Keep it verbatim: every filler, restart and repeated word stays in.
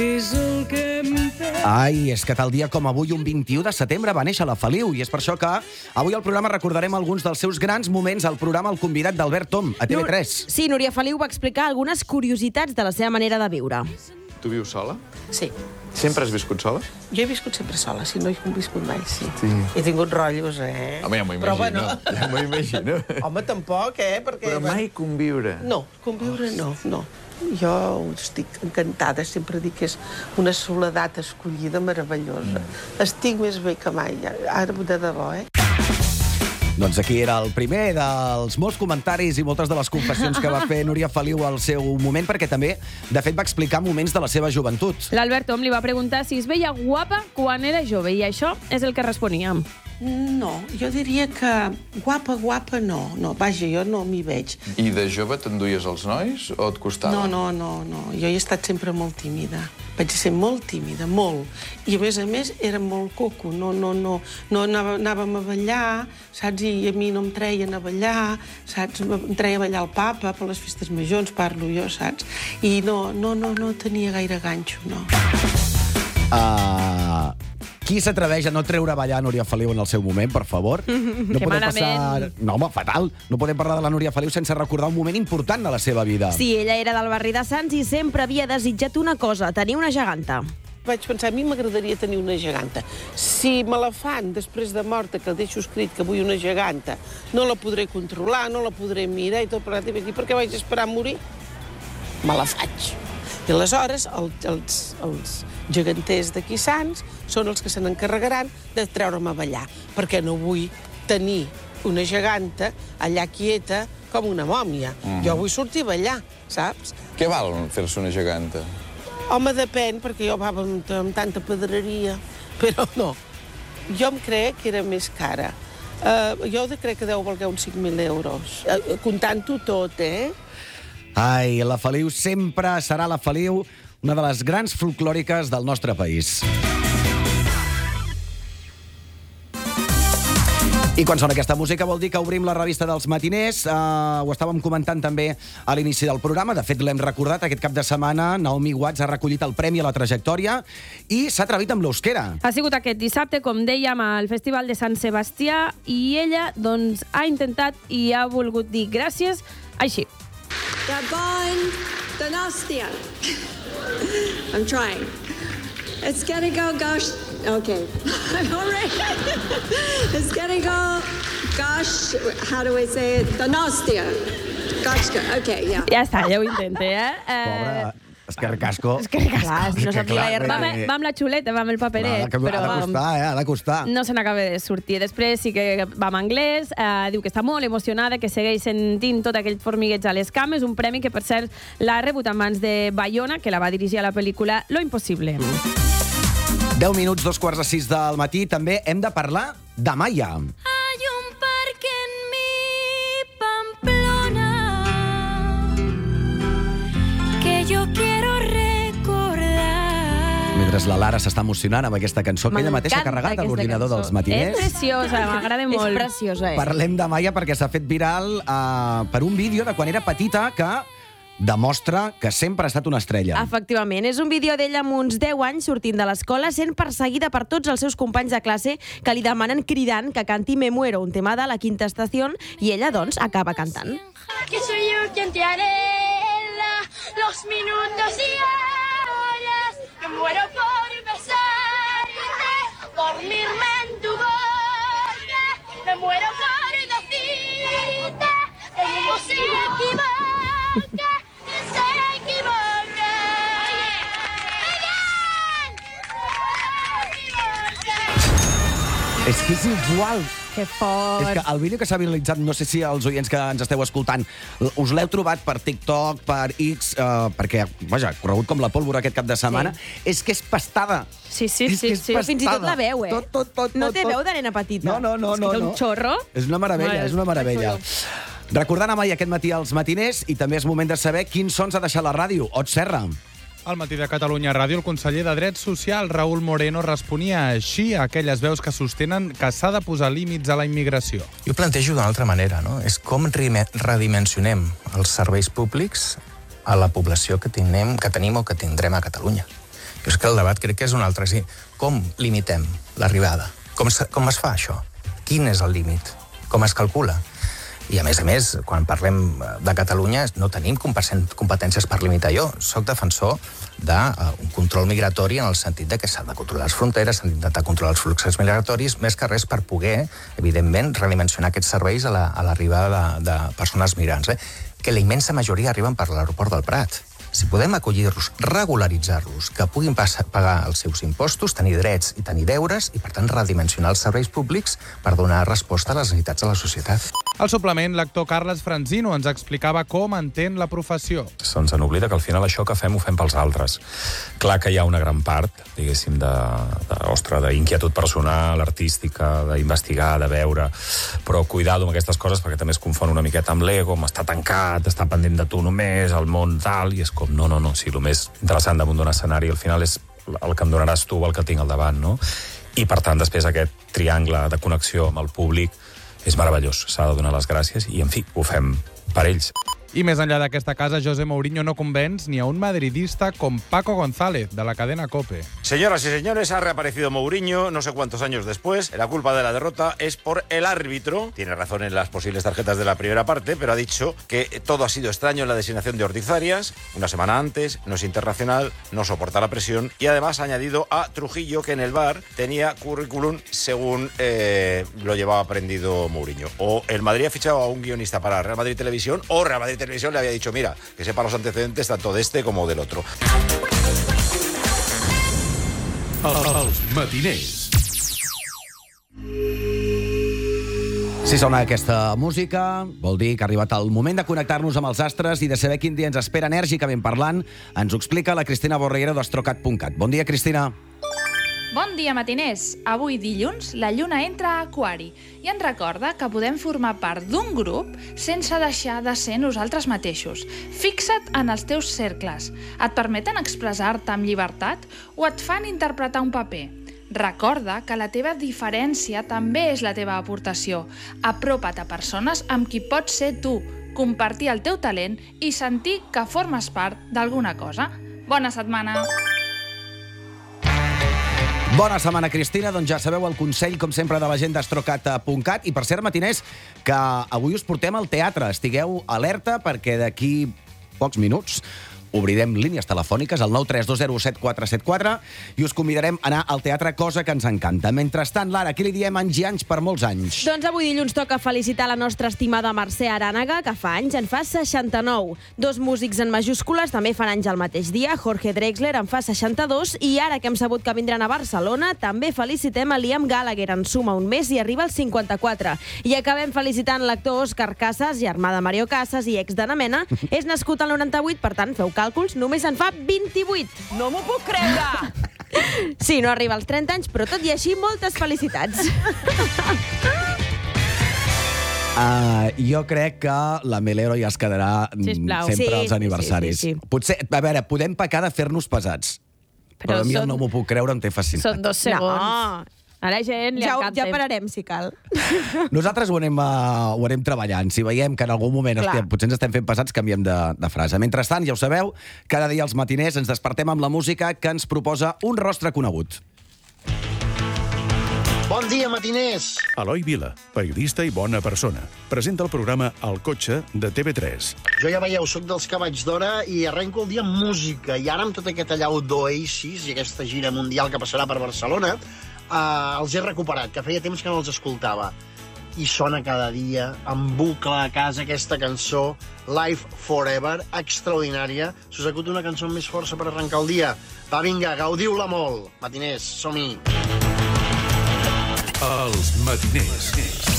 Ai, és que tal dia com avui, un vint-i-u de setembre, va néixer la Feliu, i és per això que avui al programa recordarem alguns dels seus grans moments al programa El convidat d'Albert Tom, a T V tres. Sí, Núria Feliu va explicar algunes curiositats de la seva manera de viure. Tu vius sola? Sí. Sempre has viscut sola? Jo he viscut sempre sola, si no he viscut mai, sí. Sí. He tingut rotllos, eh? Home, ja m'ho Però, imagino. bueno... Ja m'ho imagino. Home, tampoc, eh? Perquè... Però mai conviure. No, conviure no, no. Jo estic encantada, sempre dic que és una soledat escollida meravellosa. Mm. Estic més bé que mai, ara de debò, eh? Doncs aquí era el primer dels molts comentaris i moltes de les confessions que va fer Núria Feliu al seu moment, perquè també, de fet, va explicar moments de la seva joventut. L'Albert Tom li va preguntar si es veia guapa quan era jove, i això és el que responia. No, jo diria que guapa, guapa, no. No, vaja, jo no m'hi veig. I de jove t'enduies els nois o et costava? No, no, no, no. Jo he estat sempre molt tímida. Vaig ser molt tímida, molt. I, a més a més, era molt coco. No, no, no. No anava, anàvem a ballar, saps? I a mi no em treien a ballar, saps? Em treia a ballar el papa per les festes majors, parlo jo, saps? I no, no, no, no tenia gaire ganxo, no. Ah... Uh... Qui s'atreveix a no treure a ballar a Núria Feliu en el seu moment, per favor? No que malament. Passar... No, home, fatal. No podem parlar de la Núria Feliu sense recordar un moment important de la seva vida. Sí, ella era del barri de Sants i sempre havia desitjat una cosa, tenir una geganta. Vaig pensar, a mi m'agradaria tenir una geganta. Si me la fan després de morta, que deixo escrit que vull una geganta, no la podré controlar, no la podré mirar i tot plegat, i aquí, per què vaig esperar a morir? Me la faig. I aleshores el, els, els geganters d'aquí Sants són els que se n'encarregaran de treure'm a ballar, perquè no vull tenir una geganta allà quieta com una mòmia. Mm. Jo vull sortir a ballar, saps? Què val fer-se una geganta? Home, depèn, perquè jo va amb, amb tanta pedreria, però no. Jo em crec que era més cara. Uh, jo crec que deu valer uns cinc mil euros, uh, comptant-ho tot, eh? Ai, la Feliu sempre serà la Feliu, una de les grans folclòriques del nostre país. I quan sona aquesta música vol dir que obrim la revista dels matiners. Uh, ho estàvem comentant també a l'inici del programa. De fet, l'hem recordat aquest cap de setmana. Naomi Watts ha recollit el Premi a la Trajectòria i s'ha atrevit amb l'euskera. Ha sigut aquest dissabte, com dèiem, al Festival de Sant Sebastià, i ella doncs, ha intentat i ha volgut dir gràcies així. Gabon, Donastia. I'm trying. It's gonna go, gosh. Okay. I'm all right. It's gonna go, gosh. How do I say it? Donastia. Gosh, okay, yeah. Ja està, ja ho intente, eh? Pobra Escarcasco. Escarcasco. No sap dir la R. Va, amb- va amb la xuleta, va amb el paperet. Ha de però costar, eh? Ha de costar. no se n'acaba de sortir. Després sí que va en anglès, eh, diu que està molt emocionada, que segueix sentint tot aquell formigueig a les cames, un premi que, per cert, l'ha rebut en mans de Bayona, que la va dirigir a la pel·lícula Lo Impossible. deu minuts, dos quarts de sis del matí. També hem de parlar de Maya. Hay un parque en mi Pamplona que yo quiero recordar. Mentre la Lara s'està emocionant amb aquesta cançó que ella mateixa ha M'encanta carregat a aquesta l'ordinador cançó. dels matiners. És preciosa, m'agrada És molt. preciosa, eh? Parlem de Maya perquè s'ha fet viral uh, per un vídeo de quan era petita que demostra que sempre ha estat una estrella. Efectivament, és un vídeo d'ella amb uns deu anys sortint de l'escola, sent perseguida per tots els seus companys de classe que li demanen cridant que canti Me Muero, un tema de La Quinta Estación, i ella, doncs, acaba cantant. Que soy yo quien te arregla los minutos y horas. Me muero por besarte, dormirme en tu boca. Me muero por decirte que no se equivoca, que se equivoca. És que és igual. Que fort. És que el vídeo que s'ha viralitzat, no sé si els oients que ens esteu escoltant us l'heu trobat per TikTok, per X, uh, perquè, vaja, corregut com la pólvora aquest cap de setmana, sí. És que és pastada. Sí, sí, és sí, que és sí. pastada. Fins i tot la veu, eh? Tot, tot, tot, No tot, té tot. veu de nena petita. No, no, no. És que no, té no. un xorro. És una meravella, Mare, és una meravella. Recordant a Mai aquest matí als matiners, i també és moment de saber quins sons ha deixat la ràdio. Ot Serra. Al matí de Catalunya Ràdio, el conseller de Drets Socials, Raül Moreno, responia així a aquelles veus que sostenen que s'ha de posar límits a la immigració. Jo plantejo d'una altra manera, no? És com redimensionem els serveis públics a la població que tenim, que tenim o que tindrem a Catalunya. Però és que el debat crec que és un altre. Sí. Com limitem l'arribada? Com, com es fa això? Quin és el límit? Com es calcula? I, a més a més, quan parlem de Catalunya, no tenim competències per limitar. Jo soc defensor d'un control migratori en el sentit de que s'han de controlar les fronteres, s'han d'intentar controlar els fluxos migratoris, més que res per poder, evidentment, redimensionar aquests serveis a l'arribada de, de persones migrants, eh? Que la immensa majoria arriben per l'aeroport del Prat. Si podem acollir-los, regularitzar-los, que puguin pagar els seus impostos, tenir drets i tenir deures, i, per tant, redimensionar els serveis públics per donar resposta a les necessitats de la societat. Al suplement, l'actor Carles Franzino ens explicava com entén la professió. Se'ns n'oblida que al final això que fem ho fem pels altres. Clar que hi ha una gran part, diguéssim, de, de, ostres, d'inquietud personal, artística, d'investigar, de veure, però cuidado amb aquestes coses perquè també es confon una miqueta amb l'ego, amb estar tancat, estar pendent de tu només, el món tal, i és com, no, no, no, sí, el més interessant damunt d'un escenari al final és el que em donaràs tu o el que tinc al davant, no? I, per tant, després aquest triangle de connexió amb el públic és meravellós, s'ha de donar les gràcies i, en fi, ho fem per ells. I més enllà d'aquesta casa, José Mourinho no convenç ni a un madridista com Paco González, de la cadena COPE. Señoras y señores, ha reaparecido Mourinho no sé cuántos años después. La culpa de la derrota es por el árbitro. Tiene razón en las posibles tarjetas de la primera parte, pero ha dicho que todo ha sido extraño en la designación de Ordizarias. Una semana antes, no es internacional, no soporta la presión. Y además ha añadido a Trujillo, que en el V A R tenía currículum según eh, lo llevaba aprendido Mourinho. O el Madrid ha fichado a un guionista para Real Madrid Televisión, o Real Madrid Televisión le había dicho, mira, que sepa los antecedentes tanto de este como del otro. Els matiners. Si sona aquesta música, vol dir que ha arribat el moment de connectar-nos amb els astres i de saber quin dia ens espera enèrgicament parlant. Ens ho explica la Cristina Borreguera d'Astrocat punt cat. Bon dia, Cristina. Bon dia, matiners. Avui, dilluns, la lluna entra a Aquari i ens recorda que podem formar part d'un grup sense deixar de ser nosaltres mateixos. Fixa't en els teus cercles. Et permeten expressar-te amb llibertat o et fan interpretar un paper? Recorda que la teva diferència també és la teva aportació. Apropa't a persones amb qui pots ser tu, compartir el teu talent i sentir que formes part d'alguna cosa. Bona setmana! Bona setmana, Cristina. Doncs ja sabeu el consell, com sempre, de la gent d'Astrocat punt cat. I, per cert, matiners, que avui us portem al teatre. Estigueu alerta perquè d'aquí pocs minuts obrirem línies telefòniques al nou tres dos zero set quatre set quatre i us convidarem a anar al teatre, cosa que ens encanta. Mentrestant, Lara, aquí li diem anys i anys per molts anys. Doncs avui dilluns toca felicitar la nostra estimada Mercè Arànega, que fa anys, en fa seixanta-nou. Dos músics en majúscules també fan anys el mateix dia. Jorge Drexler en fa seixanta-dos i ara que hem sabut que vindran a Barcelona, també felicitem a Liam Gallagher, en suma un mes i arriba als cinquanta-quatre. I acabem felicitant l'actor Òscar Casas, germà de Mario Casas i ex d'Anna Mena. És nascut al noranta-vuit, per tant, feu càlculs, només en fa vint-i-vuit. No m'ho puc creure! Sí, no arriba als trenta anys, però tot i així, moltes felicitats. Uh, jo crec que la Melero ja es quedarà Sisplau. sempre Sí, als aniversaris. sí, sí, sí. Potser, a veure, podem pecar de fer-nos pesats. Però, Però a mi són- no m'ho puc creure, em té fascinat. Són dos segons. No. A la gent li Ja, ho- encanta. ja pararem, si cal. Nosaltres ho anem, uh, ho anem treballant. Si veiem que en algun moment Clar. hòstia, potser ens estem fent pesats, canviem de, de frase. Mentrestant, ja ho sabeu, cada dia als matiners ens despertem amb la música que ens proposa un rostre conegut. Bon dia, matiners! Eloi Vila, periodista i bona persona. Presenta el programa El cotxe de T V tres. Jo ja veieu, sóc dels que vaig d'hora i arrenco el dia amb música. I ara amb tot aquest allau d'Oasis i aquesta gira mundial que passarà per Barcelona, eh, els he recuperat, que feia temps que no els escoltava. I sona cada dia, en bucle a casa, aquesta cançó, Life Forever, extraordinària. Si us acut una cançó amb més força per arrencar el dia, va, vinga, gaudiu-la molt. Matiners, som-hi. Els matiners.